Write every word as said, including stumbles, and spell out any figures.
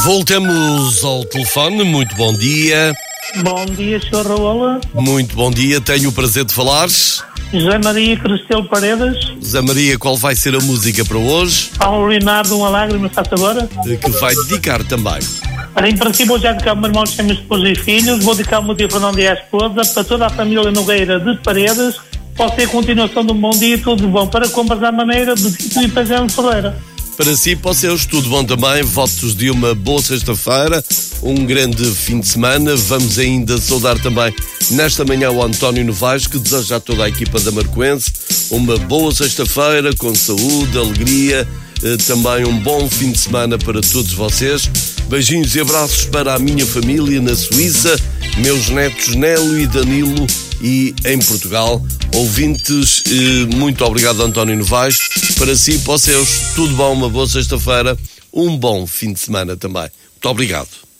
Voltamos ao telefone, muito bom dia. Bom dia, senhor Raola. Muito bom dia, tenho o prazer de falar. José Maria Cristelo Paredes. José Maria, qual vai ser a música para hoje? Paulo Leonardo, uma lágrima, faça agora. Que vai dedicar também. Ora, em princípio, vou já dedicar ao meu irmão, que chama esposa e filhos. Vou dedicar o meu dia Fernando e à esposa, para toda a família Nogueira de Paredes. Pode ser a continuação de um bom dia, tudo bom. Para compras à maneira do Tito e Pajano Ferreira. Para si, para os seus, tudo bom também. Votos de uma boa sexta-feira, um grande fim de semana. Vamos ainda saudar também nesta manhã o António Novaes, que deseja a toda a equipa da Marcoense uma boa sexta-feira, com saúde, alegria, também um bom fim de semana para todos vocês. Beijinhos e abraços para a minha família na Suíça, meus netos Nélio e Danilo, e em Portugal. Ouvintes, muito obrigado, António Novaes. Para si, para os seus, tudo bom, uma boa sexta-feira, um bom fim de semana também. Muito obrigado.